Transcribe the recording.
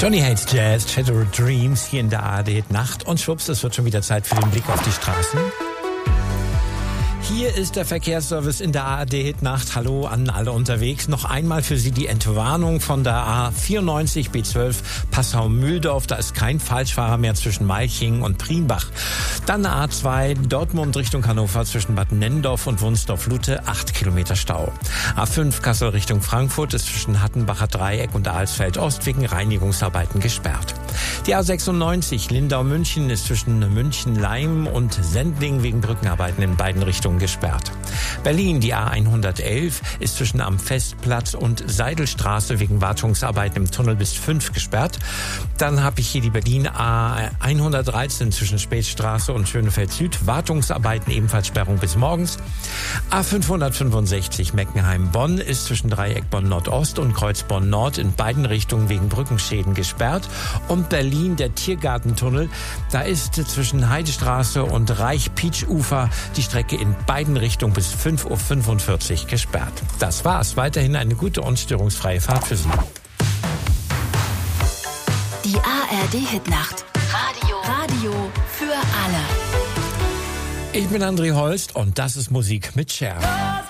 Johnny Hates Jazz, Shattered Dreams hier in der ARD Nacht. Und schwupps, es wird schon wieder Zeit für den Blick auf die Straßen. Hier ist der Verkehrsservice in der ARD Nacht. Hallo an alle unterwegs. Noch einmal für Sie die Entwarnung von der A94 B12 Passau-Mühldorf. Da ist kein Falschfahrer mehr zwischen Malching und Primbach. Dann A2 Dortmund Richtung Hannover zwischen Bad Nennendorf und Wunsdorf-Lute 8 Kilometer Stau. A5 Kassel Richtung Frankfurt ist zwischen Hattenbacher Dreieck und Alsfeld-Ost wegen Reinigungsarbeiten gesperrt. Die A96 Lindau-München ist zwischen München-Leim und Sendling wegen Brückenarbeiten in beiden Richtungen gesperrt. Berlin, die A111 ist zwischen am Festplatz und Seidelstraße wegen Wartungsarbeiten im Tunnel bis 5 gesperrt. Dann habe ich hier die Berlin A113 zwischen Spätstraße und Schönefeld Süd. Wartungsarbeiten, ebenfalls Sperrung bis morgens. A565 Meckenheim-Bonn ist zwischen Dreieck Bonn-Nordost und Kreuz Bonn-Nord in beiden Richtungen wegen Brückenschäden gesperrt. Und Berlin, der Tiergartentunnel, da ist zwischen Heidestraße und Reich-Pietsch-Ufer die Strecke in beiden Richtungen bis 5:45 Uhr gesperrt. Das war's. Weiterhin eine gute und störungsfreie Fahrt für Sie. Die ARD-Hitnacht. Radio für alle. Ich bin André Holst und das ist Musik mit Cher.